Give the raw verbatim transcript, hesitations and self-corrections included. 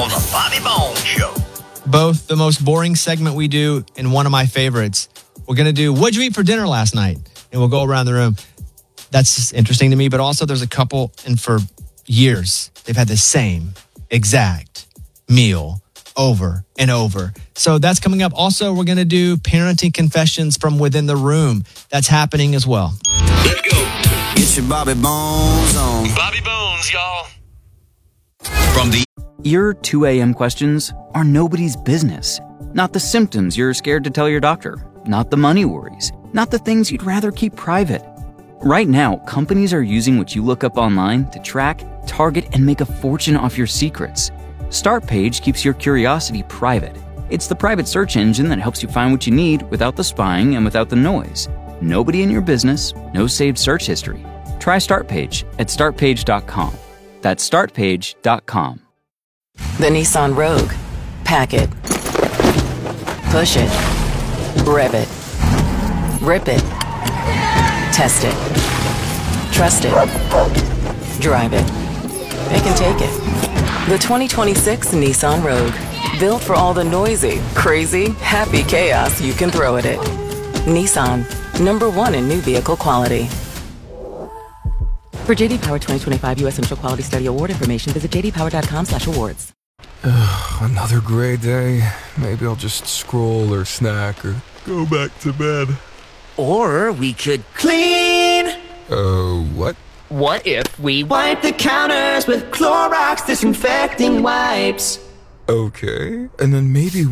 on the Bobby Bones Show. Both the most boring segment we do and one of my favorites. We're going to do, what'd you eat for dinner last night? And we'll go around the room. That's just interesting to me, but also there's a couple, and for years, they've had the same exact meal over and over. So that's coming up. Also, we're going to do parenting confessions from within the room. That's happening as well. Let's go. Get your Bobby Bones on. Bobby Bones, y'all. From the Your two a.m. questions are nobody's business. Not the symptoms you're scared to tell your doctor. Not the money worries. Not the things you'd rather keep private. Right now, companies are using what you look up online to track, target, and make a fortune off your secrets. Startpage keeps your curiosity private. It's the private search engine that helps you find what you need without the spying and without the noise. Nobody in your business, no saved search history. Try Startpage at start page dot com. That's start page dot com. The Nissan Rogue. Pack it. Push it. Rev it. Rip it. Test it. Trust it. Drive it. It can take it. The twenty twenty-six Nissan Rogue. Built for all the noisy, crazy, happy chaos you can throw at it. Nissan. Number one in new vehicle quality. For J D Power twenty twenty-five U S Initial Quality Study Award information, visit j d power dot com slash awards. Another gray day. Maybe I'll just scroll or snack or go back to bed. Or we could clean. Uh, what? What if we wipe the counters with Clorox disinfecting wipes? Okay, and then maybe